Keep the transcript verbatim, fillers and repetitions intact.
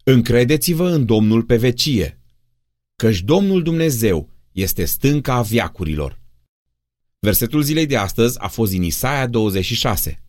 Încredeți-vă în Domnul pe vecie, căci Domnul Dumnezeu este stânca veacurilor. Versetul zilei de astăzi a fost din Isaia douăzeci și șase.